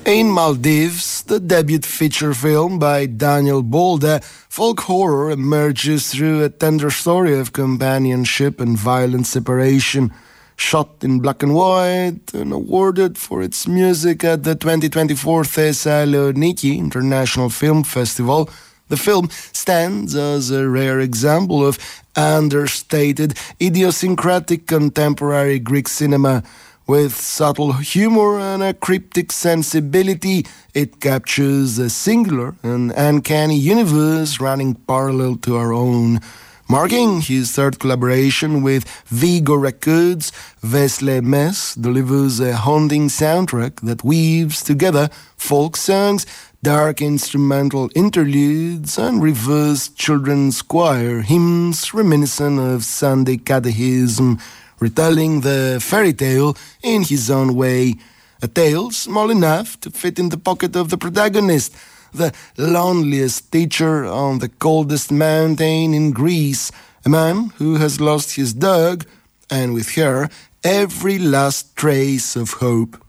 In Maldives, the debut feature film by Daniel Bolda, folk horror emerges through a tender story of companionship and violent separation. Shot in black and white and awarded for its music at the 2024 Thessaloniki International Film Festival, the film stands as a rare example of understated, idiosyncratic contemporary Greek cinema. With subtle humor and a cryptic sensibility, it captures a singular and uncanny universe running parallel to our own. Marking his third collaboration with Vigo Records, Vesle Mes delivers a haunting soundtrack that weaves together folk songs, dark instrumental interludes, and reverse children's choir hymns reminiscent of Sunday catechism, retelling the fairy tale in his own way. A tale small enough to fit in the pocket of the protagonist, the loneliest teacher on the coldest mountain in Greece, a man who has lost his dog, and with her, every last trace of hope.